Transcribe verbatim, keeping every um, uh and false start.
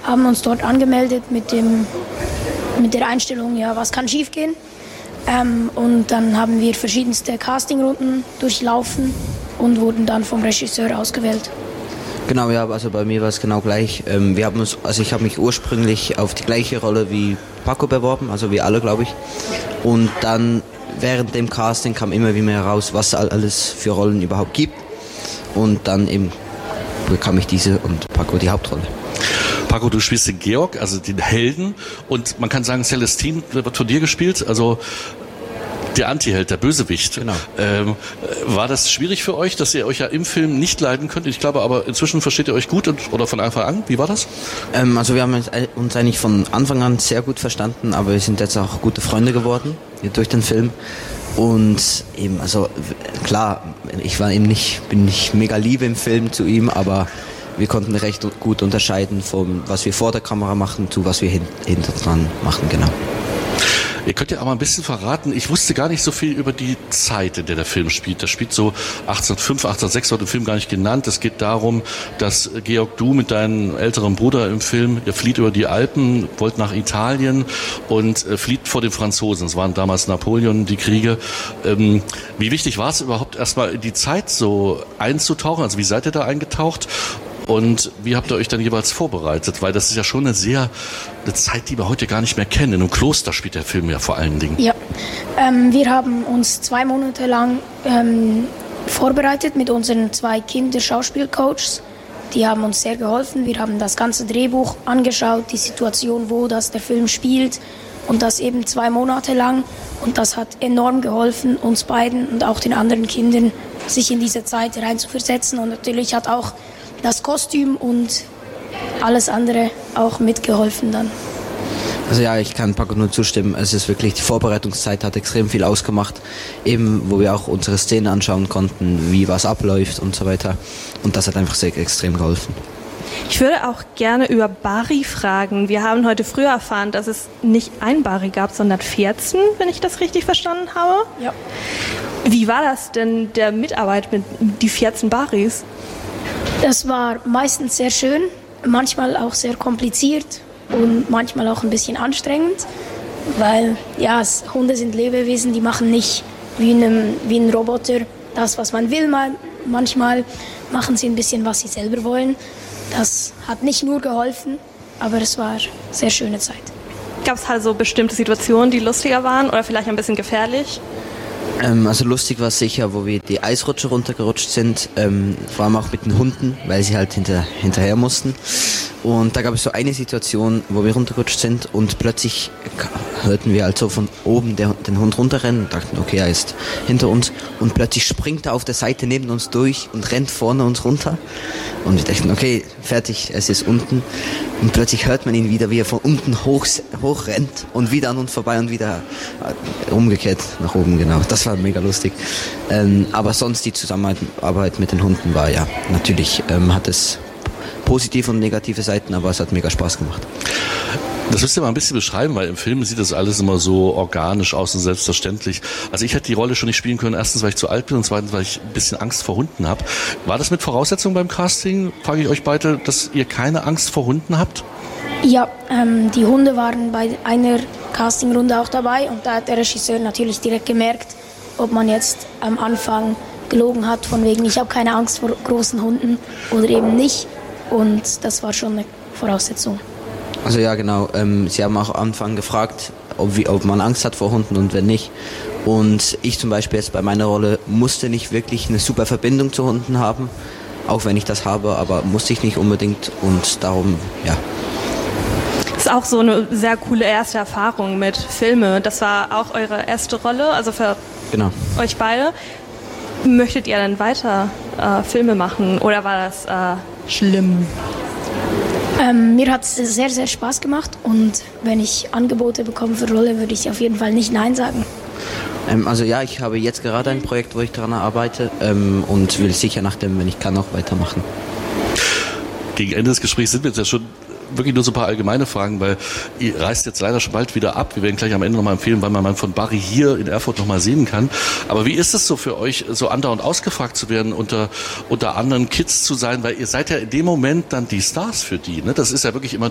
haben uns dort angemeldet mit, dem, mit der Einstellung, ja, was kann schiefgehen. Ähm, und dann haben wir verschiedenste Castingrunden durchlaufen und wurden dann vom Regisseur ausgewählt. Genau, ja, also bei mir war es genau gleich. Ähm, wir haben uns, also ich habe mich ursprünglich auf die gleiche Rolle wie Paco beworben, also wie alle, glaube ich. Und dann während dem Casting kam immer wieder heraus, was alles für Rollen überhaupt gibt. Und dann eben bekam ich diese und Paco die Hauptrolle. Paco, du spielst den Georg, also den Helden. Und man kann sagen, Celestine wird von dir gespielt, also der Antiheld, der Bösewicht. Genau. Ähm, war das schwierig für euch, dass ihr euch ja im Film nicht leiden könnt? Ich glaube aber, inzwischen versteht ihr euch gut und, oder von Anfang an. Wie war das? Ähm, also wir haben uns eigentlich von Anfang an sehr gut verstanden, aber wir sind jetzt auch gute Freunde geworden durch den Film. Und eben, also klar, ich war eben nicht, bin nicht mega lieb im Film zu ihm, aber wir konnten recht gut unterscheiden von was wir vor der Kamera machen zu was wir hin, hinter dran machen, genau. Ihr könnt ja auch mal ein bisschen verraten, ich wusste gar nicht so viel über die Zeit, in der der Film spielt. Das spielt so achtzehnhundertfünf, achtzehnhundertsechs, wird im Film gar nicht genannt. Es geht darum, dass Georg, du mit deinem älteren Bruder im Film, ihr flieht über die Alpen, wollt nach Italien und äh, flieht vor den Franzosen. Es waren damals Napoleon, die Kriege. Ähm, wie wichtig war es überhaupt erstmal in die Zeit so einzutauchen? Also wie seid ihr da eingetaucht? Und wie habt ihr euch dann jeweils vorbereitet? Weil das ist ja schon eine sehr, eine Zeit, die wir heute gar nicht mehr kennen. In einem Kloster spielt der Film ja vor allen Dingen. Ja, ähm, wir haben uns zwei Monate lang ähm, vorbereitet mit unseren zwei Kinder-Schauspielcoaches. Die haben uns sehr geholfen. Wir haben das ganze Drehbuch angeschaut, die Situation, wo das der Film spielt. Und das eben zwei Monate lang. Und das hat enorm geholfen, uns beiden und auch den anderen Kindern, sich in diese Zeit reinzuversetzen. Und natürlich hat auch das Kostüm und alles andere auch mitgeholfen dann. Also ja, ich kann Paco nur zustimmen. Es ist wirklich, die Vorbereitungszeit hat extrem viel ausgemacht. Eben, wo wir auch unsere Szenen anschauen konnten, wie was abläuft und so weiter. Und das hat einfach sehr extrem geholfen. Ich würde auch gerne über Bari fragen. Wir haben heute früh erfahren, dass es nicht ein Bari gab, sondern vierzehn, wenn ich das richtig verstanden habe. Ja. Wie war das denn, der Mitarbeit mit die vierzehn Baris? Das war meistens sehr schön, manchmal auch sehr kompliziert und manchmal auch ein bisschen anstrengend, weil ja, es, Hunde sind Lebewesen, die machen nicht wie, einem, wie ein Roboter das, was man will. Manchmal machen sie ein bisschen, was sie selber wollen. Das hat nicht nur geholfen, aber es war eine sehr schöne Zeit. Gab es halt so bestimmte Situationen, die lustiger waren oder vielleicht ein bisschen gefährlich? Ähm, also lustig war es sicher, wo wir die Eisrutsche runtergerutscht sind, ähm, vor allem auch mit den Hunden, weil sie halt hinter, hinterher mussten. Und da gab es so eine Situation, wo wir runtergerutscht sind und plötzlich hörten wir also von oben der, den Hund runterrennen und dachten, okay, er ist hinter uns. Und plötzlich springt er auf der Seite neben uns durch und rennt vorne uns runter. Und wir dachten, okay, fertig, es ist unten. Und plötzlich hört man ihn wieder, wie er von unten hoch, hoch rennt und wieder an uns vorbei und wieder umgekehrt nach oben, genau. Das war mega lustig. Ähm, aber sonst die Zusammenarbeit mit den Hunden war ja, natürlich ähm, hat es positive und negative Seiten, aber es hat mega Spaß gemacht. Das müsst ihr mal ein bisschen beschreiben, weil im Film sieht das alles immer so organisch aus und selbstverständlich. Also ich hätte die Rolle schon nicht spielen können, erstens, weil ich zu alt bin und zweitens, weil ich ein bisschen Angst vor Hunden habe. War das mit Voraussetzung beim Casting, frage ich euch beide, dass ihr keine Angst vor Hunden habt? Ja, ähm, die Hunde waren bei einer Castingrunde auch dabei und da hat der Regisseur natürlich direkt gemerkt, ob man jetzt am Anfang gelogen hat, von wegen, ich habe keine Angst vor großen Hunden oder eben nicht. Und das war schon eine Voraussetzung. Also ja, genau. Ähm, sie haben auch am Anfang gefragt, ob, wie, ob man Angst hat vor Hunden und wenn nicht. Und ich zum Beispiel jetzt bei meiner Rolle musste nicht wirklich eine super Verbindung zu Hunden haben, auch wenn ich das habe, aber musste ich nicht unbedingt und darum, ja. Das ist auch so eine sehr coole erste Erfahrung mit Filmen. Das war auch eure erste Rolle, also für genau. euch beide. Möchtet ihr dann weiter äh, Filme machen oder war das äh, schlimm? Ähm, mir hat es sehr, sehr Spaß gemacht und wenn ich Angebote bekomme für Rolle, würde ich auf jeden Fall nicht Nein sagen. Ähm, also ja, ich habe jetzt gerade ein Projekt, wo ich daran arbeite ähm, und will sicher nach dem, wenn ich kann, auch weitermachen. Gegen Ende des Gesprächs sind wir jetzt ja schon wirklich nur so ein paar allgemeine Fragen, weil ihr reist jetzt leider schon bald wieder ab. Wir werden gleich am Ende nochmal empfehlen, weil man mal von Bari hier in Erfurt nochmal sehen kann. Aber wie ist es so für euch, so andauernd ausgefragt zu werden, unter, unter anderen Kids zu sein? Weil ihr seid ja in dem Moment dann die Stars für die. Ne? Das ist ja wirklich immer